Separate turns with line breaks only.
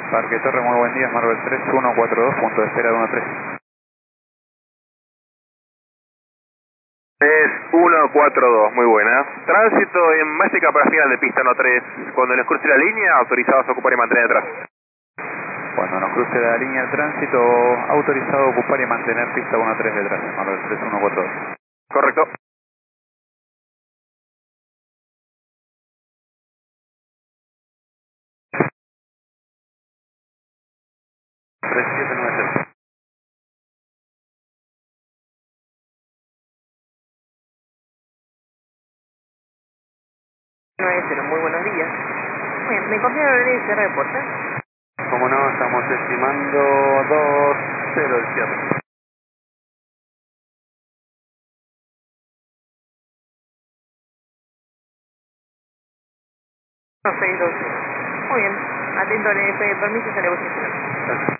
Parque Torre, muy buen día, Marvel 3142, punto de espera de 13.
3142, muy buena. Tránsito en Mágica para final de pista 13. Cuando les cruce la línea, autorizados a ocupar y mantener atrás.
Cuando nos cruce la línea de tránsito, autorizado a ocupar y mantener pista 13 detrás, Marvel 3142.
Correcto.
Muy buenos días. Bien, ¿me confirma el horario de cierre de puertas?
Como no, estamos estimando 2-0 el cierre.
612. Muy bien. Atento al permiso, se le voy a gestionar.